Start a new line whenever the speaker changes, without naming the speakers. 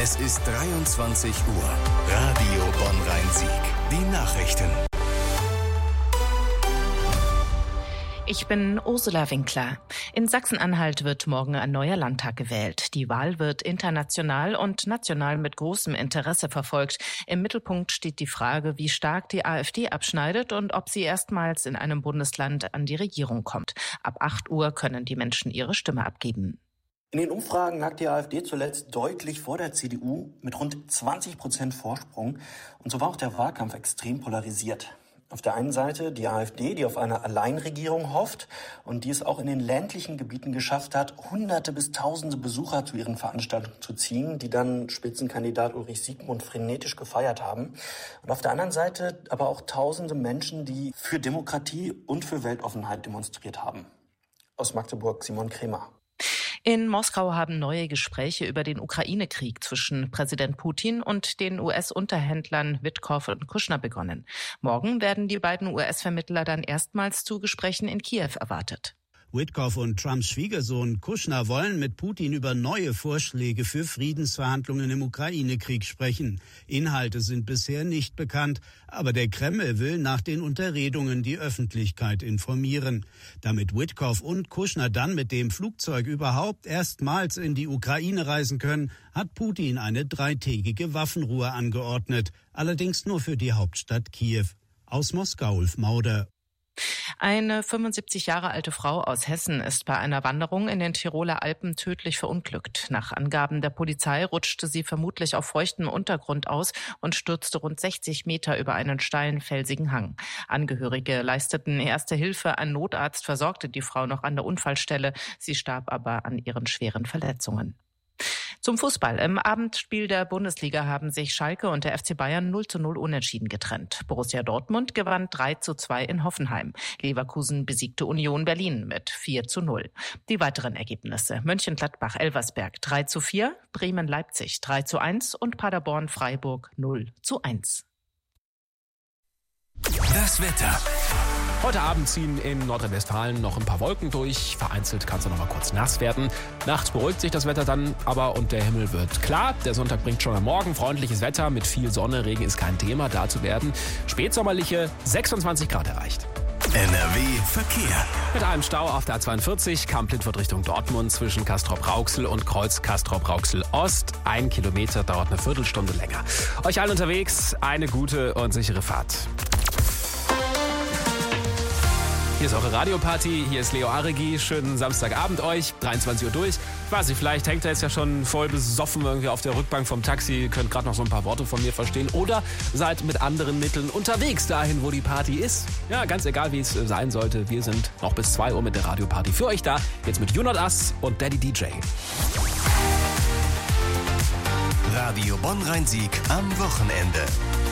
Es ist 23 Uhr. Radio Bonn-Rhein-Sieg. Die Nachrichten.
Ich bin Ursula Winkler. In Sachsen-Anhalt wird morgen ein neuer Landtag gewählt. Die Wahl wird international und national mit großem Interesse verfolgt. Im Mittelpunkt steht die Frage, wie stark die AfD abschneidet und ob sie erstmals in einem Bundesland an die Regierung kommt. Ab 8 Uhr können die Menschen ihre Stimme abgeben.
In den Umfragen lag die AfD zuletzt deutlich vor der CDU mit rund 20% Vorsprung. Und so war auch der Wahlkampf extrem polarisiert. Auf der einen Seite die AfD, die auf eine Alleinregierung hofft und die es auch in den ländlichen Gebieten geschafft hat, Hunderte bis Tausende Besucher zu ihren Veranstaltungen zu ziehen, die dann Spitzenkandidat Ulrich Siegmund frenetisch gefeiert haben. Und auf der anderen Seite aber auch Tausende Menschen, die für Demokratie und für Weltoffenheit demonstriert haben. Aus Magdeburg Simon Kremer.
In Moskau haben neue Gespräche über den Ukraine-Krieg zwischen Präsident Putin und den US-Unterhändlern Witkow und Kushner begonnen. Morgen werden die beiden US-Vermittler dann erstmals zu Gesprächen in Kiew erwartet.
Witkow und Trumps Schwiegersohn Kushner wollen mit Putin über neue Vorschläge für Friedensverhandlungen im Ukraine-Krieg sprechen. Inhalte sind bisher nicht bekannt, aber der Kreml will nach den Unterredungen die Öffentlichkeit informieren. Damit Witkow und Kushner dann mit dem Flugzeug überhaupt erstmals in die Ukraine reisen können, hat Putin eine 3-tägige Waffenruhe angeordnet, allerdings nur für die Hauptstadt Kiew. Aus Moskau, Ulf Mauder.
Eine 75 Jahre alte Frau aus Hessen ist bei einer Wanderung in den Tiroler Alpen tödlich verunglückt. Nach Angaben der Polizei rutschte sie vermutlich auf feuchtem Untergrund aus und stürzte rund 60 Meter über einen steilen, felsigen Hang. Angehörige leisteten erste Hilfe. Ein Notarzt versorgte die Frau noch an der Unfallstelle. Sie starb aber an ihren schweren Verletzungen. Zum Fußball. Im Abendspiel der Bundesliga haben sich Schalke und der FC Bayern 0:0 unentschieden getrennt. Borussia Dortmund gewann 3:2 in Hoffenheim. Leverkusen besiegte Union Berlin mit 4:0. Die weiteren Ergebnisse: Mönchengladbach-Elversberg 3:4, Bremen-Leipzig 3:1 und Paderborn-Freiburg 0:1.
Das Wetter.
Heute Abend ziehen in Nordrhein-Westfalen noch ein paar Wolken durch. Vereinzelt kann es noch mal kurz nass werden. Nachts beruhigt sich das Wetter dann aber und der Himmel wird klar. Der Sonntag bringt schon am Morgen freundliches Wetter mit viel Sonne. Regen ist kein Thema. Dazu werden spätsommerliche 26 Grad erreicht.
NRW Verkehr.
Mit einem Stau auf der A42 Kamp-Lindfort Richtung Dortmund zwischen Castrop-Rauxel und Kreuz Castrop-Rauxel Ost. 1 Kilometer dauert eine Viertelstunde länger. Euch allen unterwegs eine gute und sichere Fahrt. Hier ist eure Radioparty, hier ist Leo Aregi. Schönen Samstagabend euch, 23 Uhr durch. Ich weiß nicht, vielleicht hängt er jetzt ja schon voll besoffen irgendwie auf der Rückbank vom Taxi, könnt gerade noch so ein paar Worte von mir verstehen oder seid mit anderen Mitteln unterwegs dahin, wo die Party ist. Ja, ganz egal, wie es sein sollte, wir sind noch bis 2 Uhr mit der Radioparty für euch da. Jetzt mit You Not Us und Daddy DJ.
Radio Bonn-Rhein-Sieg am Wochenende.